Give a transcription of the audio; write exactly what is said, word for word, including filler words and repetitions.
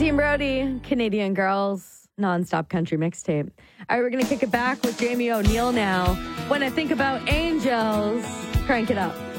Team Brody, Canadian Girls, nonstop country mixtape. All right, we're going to kick it back with Jamie O'Neill now. When I think about angels, crank it up.